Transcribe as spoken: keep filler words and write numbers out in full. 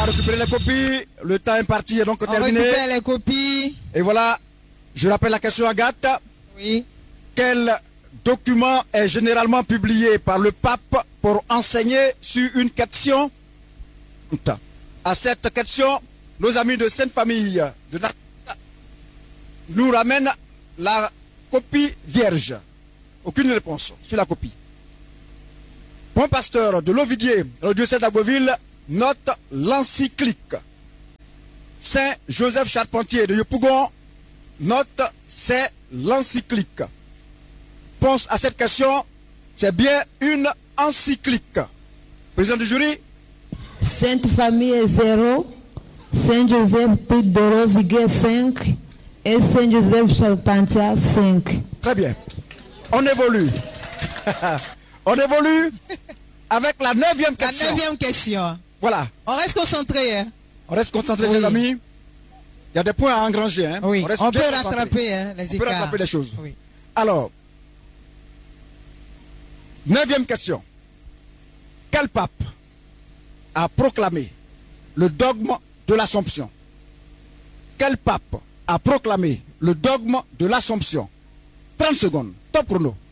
va récupérer les copies. Le temps imparti est donc On terminé. récupère les copies. Et voilà, je rappelle la question Agathe. Oui. Quel document est généralement publié par le pape pour enseigner sur une question? À cette question, nos amis de Sainte Famille de Nazareth nous ramènent la copie vierge. Aucune réponse sur la copie. Point pasteur de l'Ovidier, le diocèse d'Abbeville, note l'encyclique. Saint Joseph Charpentier de Yopougon, note c'est l'encyclique. Réponse à cette question, c'est bien une encyclique. Président du jury. Sainte Famille zéro, Saint Joseph Pic de l'Ovidier cinq et Saint Joseph Charpentier cinq. Très bien. On évolue. On évolue avec la neuvième question. La neuvième question. Voilà. On reste concentré. Hein? On reste concentré, Oui. les amis. Il y a des points à engranger. Hein. Oui. On, reste On bien peut concentré. rattraper hein, les On peut écarts. rattraper les choses. Oui. Alors, neuvième question. Quel pape a proclamé le dogme de l'Assomption? Quel pape a proclamé le dogme de l'Assomption? trente secondes. Top chrono.